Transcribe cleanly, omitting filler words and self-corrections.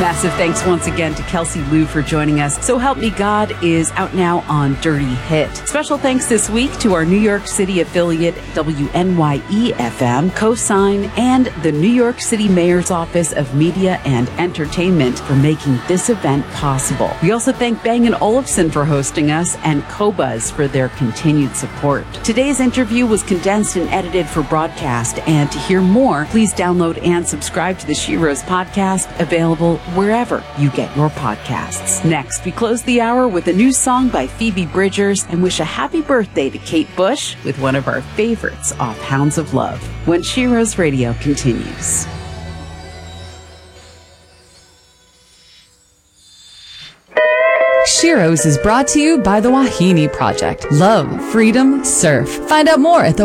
Massive thanks once again to Kelsey Lou for joining us. So Help Me God is out now on Dirty Hit. Special thanks this week to our New York City affiliate WNYE FM, Cosign, and the New York City Mayor's Office of Media and Entertainment for making this event possible. We also thank Bang & Olufsen for hosting us and Qobuz for their continued support. Today's interview was condensed and edited for broadcast, and to hear more, please download and subscribe to the Sheroes podcast, available wherever you get your podcasts. Next, we close the hour with a new song by Phoebe Bridgers and wish a happy birthday to Kate Bush with one of our favorites off Hounds of Love, when Sheroes Radio continues. Sheroes is brought to you by the Wahini Project. Love, freedom, surf. Find out more at the